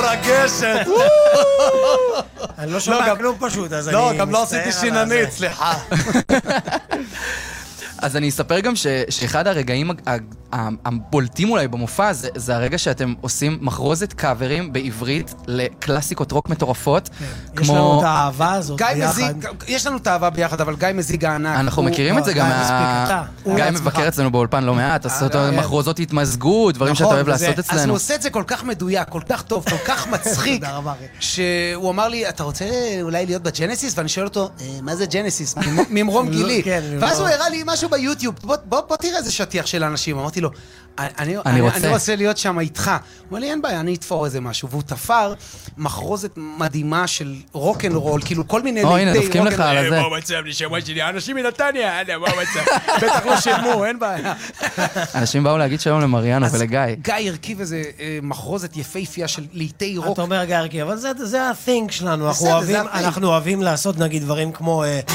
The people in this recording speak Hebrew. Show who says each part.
Speaker 1: מרגשת.
Speaker 2: אני לא שומע כלום פשוט, אז אני...
Speaker 1: לא, גם לא עשיתי שיננית, סליחה.
Speaker 3: אז אני אספר גם שאחד הרגעים הבולטים אולי במופע זה הרגע שאתם עושים מחרוזת קאברים בעברית לקלאסיקות רוק מטורפות.
Speaker 2: יש לנו את האהבה הזאת ביחד.
Speaker 1: יש לנו את האהבה ביחד, אבל גיא מזיג הענק.
Speaker 3: אנחנו מכירים את זה גם גיא מבקר אצלנו באולפן לא מעט, מחרוזות התמזגו, דברים שאתה אוהב לעשות אצלנו.
Speaker 1: אז הוא עושה את זה כל כך מדויק, כל כך טוב, כל כך מצחיק, שהוא אמר לי, אתה רוצה אולי להיות בג'נסיס? ואני שואל אותו, מה זה ג'נסיס? ממרום גילי. ואז הוא הראה לי משהו ביוטיוב, בוא תראה איזה שטיח של אנשים. אמרתי לו, אני רוצה להיות שם איתך. הוא אומר לי, אין בעיה, אני אתפור איזה משהו. והוא תפר מחרוזת מדהימה של רוק'נ'רול, כאילו כל מיני
Speaker 3: הנה, דופקים לך על הזה.
Speaker 1: מה מצב, נשמע שלי, אנשים מנתניה, מה מצב? בטח לא שילמו, אין בעיה.
Speaker 3: אנשים באו להגיד שלום למריאנו ולגיא.
Speaker 1: גיא הרכיב איזה מחרוזת יפהפייה של ליטי רוק.
Speaker 2: אתה אומר גיא הרכיב, אבל זה ה-thing שלנו. אנחנו אוהבים לעשות נגיד דברים כמו...